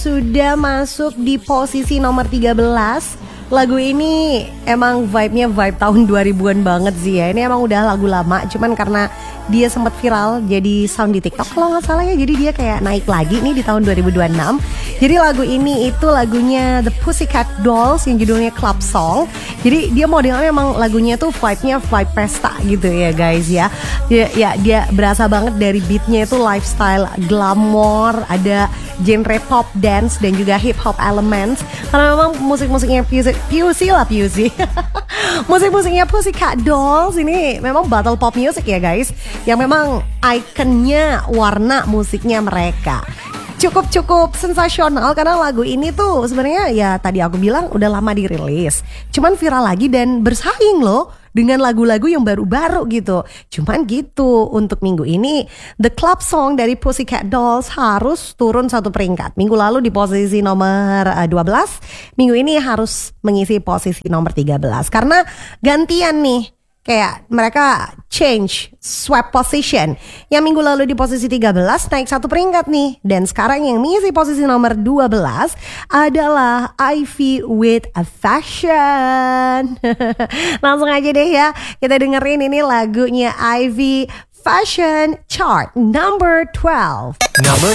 Sudah masuk di posisi nomor 13. Lagu ini emang vibe-nya vibe tahun 2000-an banget sih ya. Ini emang udah lagu lama, cuman karena dia sempat viral jadi sound di TikTok kalau nggak salah ya. Jadi dia kayak naik lagi nih di tahun 2026. Jadi lagu ini itu lagunya The Pussycat Dolls yang judulnya Club Song. Jadi dia modelnya emang lagunya tuh vibe-nya vibe pesta gitu ya guys ya. Dia berasa banget dari beatnya itu lifestyle glamour, ada genre pop dance dan juga hip hop elements. Karena memang musik-musiknya PUC. Musik-musiknya Pussycat Dolls ini memang battle pop music ya guys, yang memang ikonnya warna musiknya mereka. Cukup sensasional karena lagu ini tuh sebenarnya ya tadi aku bilang udah lama dirilis, cuman viral lagi dan bersaing loh dengan lagu-lagu yang baru-baru gitu. Cuman gitu, untuk minggu ini The Club Song dari Pussycat Dolls harus turun satu peringkat. Minggu lalu di posisi nomor 12, minggu ini harus mengisi posisi nomor 13 karena gantian nih. Kayak mereka swap position. Yang minggu lalu di posisi 13 naik satu peringkat nih. Dan sekarang yang mengisi posisi nomor 12 adalah Ivy with a Fashion. Langsung aja deh ya, kita dengerin ini lagunya Ivy, Fashion Chart number 12. Number